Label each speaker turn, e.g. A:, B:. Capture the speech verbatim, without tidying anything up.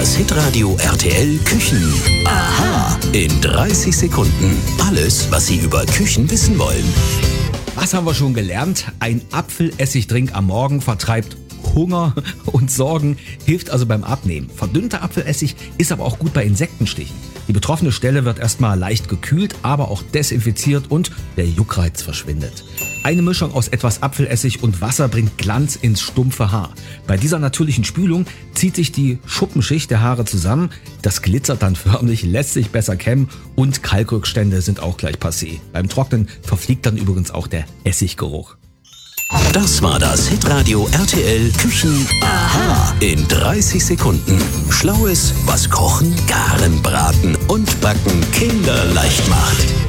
A: Das Hitradio R T L Küchen. Aha. In dreißig Sekunden. Alles, was Sie über Küchen wissen wollen.
B: Was haben wir schon gelernt? Ein Apfelessigdrink am Morgen vertreibt Hunger und Sorgen, hilft also beim Abnehmen. Verdünnter Apfelessig ist aber auch gut bei Insektenstichen. Die betroffene Stelle wird erstmal leicht gekühlt, aber auch desinfiziert und der Juckreiz verschwindet. Eine Mischung aus etwas Apfelessig und Wasser bringt Glanz ins stumpfe Haar. Bei dieser natürlichen Spülung zieht sich die Schuppenschicht der Haare zusammen, das glitzert dann förmlich, lässt sich besser kämmen und Kalkrückstände sind auch gleich passé. Beim Trocknen verfliegt dann übrigens auch der Essiggeruch.
A: Das war das Hitradio R T L Küchen. Aha. In dreißig Sekunden. Schlaues, was Kochen, Garen, Braten und Backen kinderleicht macht.